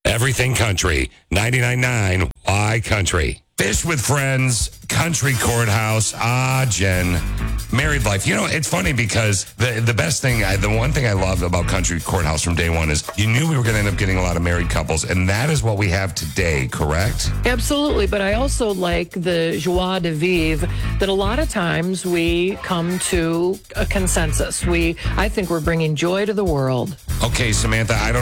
Everything Country, 99.9 Y Country. Fish with Friends, Country Courthouse. Jen. Married life. You know, it's funny because the best thing, the one thing I loved about Country Courthouse from day one is you knew we were going to end up getting a lot of married couples, and that is what we have today, correct? Absolutely, but I also like the joie de vivre that a lot of times we come to a consensus. I think we're bringing joy to the world. Okay, Samantha, I don't